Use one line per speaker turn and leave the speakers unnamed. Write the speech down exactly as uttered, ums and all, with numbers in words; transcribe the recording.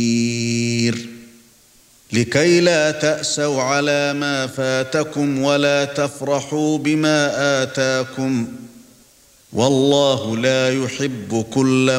لكي لا تأسوا على ما فاتكم ولا تفرحوا بما آتاكم والله لا يحب كل